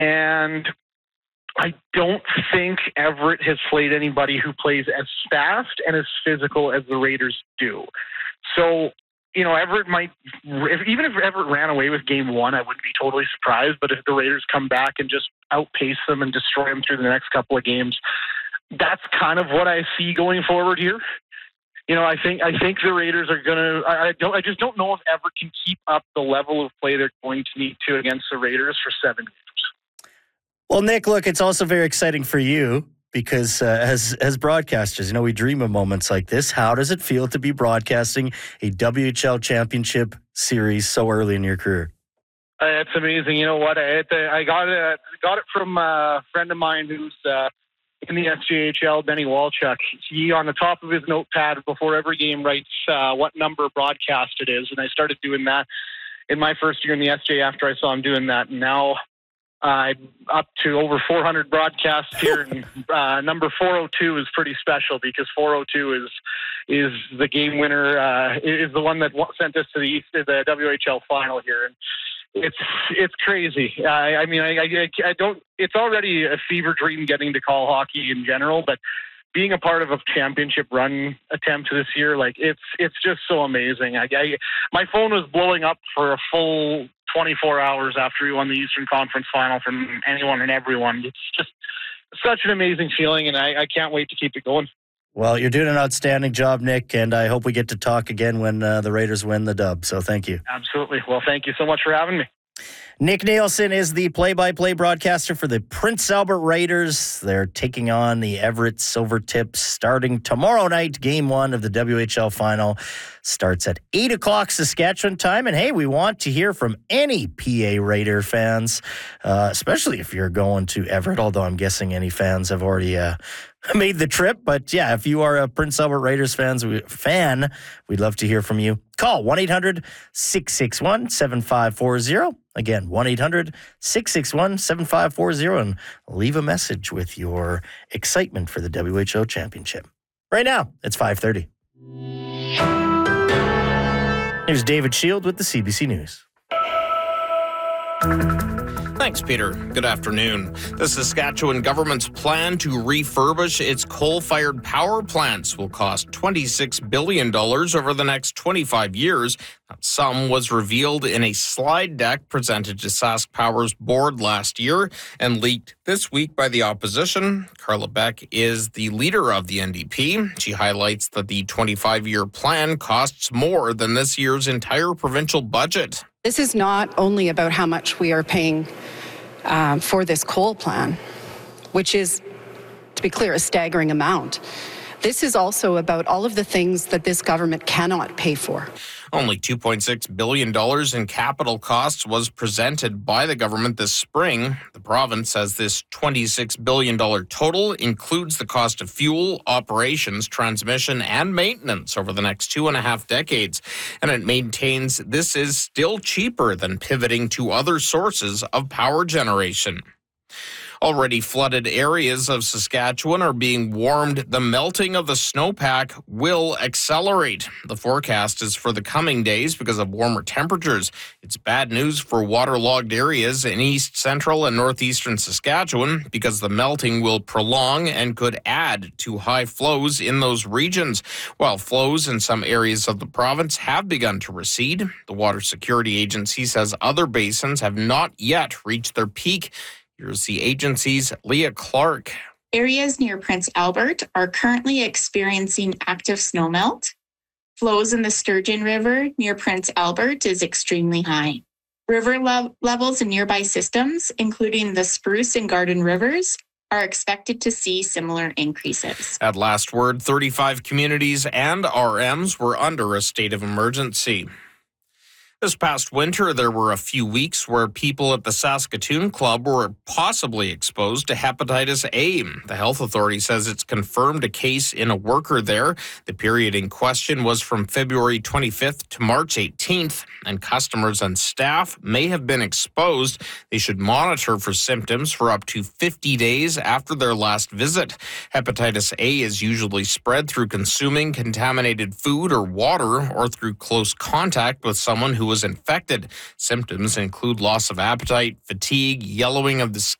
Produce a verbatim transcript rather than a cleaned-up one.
And I don't think Everett has played anybody who plays as fast and as physical as the Raiders do. So, you know, Everett might, if, even if Everett ran away with game one, I wouldn't be totally surprised. But if the Raiders come back and just outpace them and destroy them through the next couple of games, that's kind of what I see going forward here. You know, I think I think the Raiders are going to. I don't. I just don't know if Everett can keep up the level of play they're going to need to against the Raiders for seven games. Well, Nick, look, it's also very exciting for you because uh, as as broadcasters, you know, we dream of moments like this. How does it feel to be broadcasting a W H L championship series so early in your career? Uh, it's amazing. You know what? I, I got it. Got it from a friend of mine who's. Uh, in the S J H L, Benny Walchuk. He, on the top of his notepad before every game, writes uh, what number broadcast it is. And I started doing that in my first year in the S J after I saw him doing that. And now I'm uh, up to over four hundred broadcasts here. And uh, number four oh two is pretty special because four oh two is is the game winner, uh, is the one that sent us to the East, the W H L final here. And It's it's crazy. I, I mean, I, I I don't. It's already a fever dream getting to call hockey in general, but being a part of a championship run attempt this year, like it's it's just so amazing. I, I my phone was blowing up for a full twenty-four hours after we won the Eastern Conference Final from anyone and everyone. It's just such an amazing feeling, and I, I can't wait to keep it going. Well, you're doing an outstanding job, Nick, and I hope we get to talk again when uh, the Raiders win the dub. So thank you. Absolutely. Well, thank you so much for having me. Nick Nielsen is the play-by-play broadcaster for the Prince Albert Raiders. They're taking on the Everett Silvertips starting tomorrow night. Game one of the W H L final starts at eight o'clock Saskatchewan time. And hey, we want to hear from any P A Raider fans, uh, especially if you're going to Everett, although I'm guessing any fans have already uh, made the trip. But yeah, if you are a Prince Albert Raiders fans, we, fan, we'd love to hear from you. Call one eight hundred six six one seven five four zero. Again, one eight hundred six six one seven five four zero, and leave a message with your excitement for the W H O championship. Right now, it's five thirty. Here's David Shield with the C B C News. Thanks, Peter. Good afternoon. The Saskatchewan government's plan to refurbish its coal-fired power plants will cost twenty-six billion dollars over the next twenty-five years. That sum was revealed in a slide deck presented to Sask Power's board last year and leaked this week by the opposition. Carla Beck is the leader of the N D P. She highlights that the twenty-five-year plan costs more than this year's entire provincial budget. This is not only about how much we are paying um, for this coal plan, which is, to be clear, a staggering amount. This is also about all of the things that this government cannot pay for. Only two point six billion dollars in capital costs was presented by the government this spring. The province says this twenty-six billion dollars total includes the cost of fuel, operations, transmission, and maintenance over the next two and a half decades. And it maintains this is still cheaper than pivoting to other sources of power generation. Already flooded areas of Saskatchewan are being warmed. The melting of the snowpack will accelerate. The forecast is for the coming days because of warmer temperatures. It's bad news for waterlogged areas in east, central, and northeastern Saskatchewan because the melting will prolong and could add to high flows in those regions. While flows in some areas of the province have begun to recede, the Water Security Agency says other basins have not yet reached their peak. Here's the agency's Leah Clark. Areas near Prince Albert are currently experiencing active snowmelt. Flows in the Sturgeon River near Prince Albert is extremely high. River le- levels in nearby systems, including the Spruce and Garden Rivers, are expected to see similar increases. At last word, thirty-five communities and R Ms were under a state of emergency. This past winter, there were a few weeks where people at the Saskatoon Club were possibly exposed to hepatitis A. The health authority says it's confirmed a case in a worker there. The period in question was from February twenty-fifth to March eighteenth, and customers and staff may have been exposed. They should monitor for symptoms for up to fifty days after their last visit. Hepatitis A is usually spread through consuming contaminated food or water or through close contact with someone who was infected. Symptoms include loss of appetite, fatigue, yellowing of the skin,